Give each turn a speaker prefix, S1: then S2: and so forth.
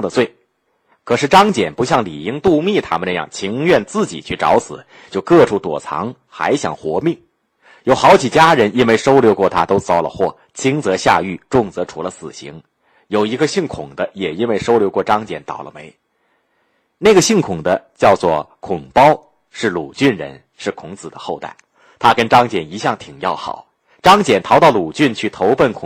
S1: 的罪。可是张謇不像李英、杜密他们那样情愿自己去找死，就各处躲藏，还想活命。有好几家人因为收留过他都遭了祸，轻则下狱，重则处了死刑。有一个姓孔的也因为收留过张謇倒了霉。那个姓孔的叫做孔褒，是鲁郡人，是孔子的后代。他跟张謇一向挺要好。张謇逃到鲁郡去投奔孔